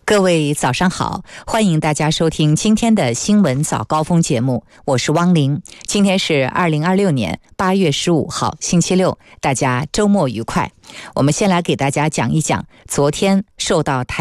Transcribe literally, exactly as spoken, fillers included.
各位早上好，欢迎大家收听今天的新闻早高峰节目，我是汪玲。今天是二零二六年八月十五号星期六，大家周末愉快。我们先来给大家讲一讲昨天受到台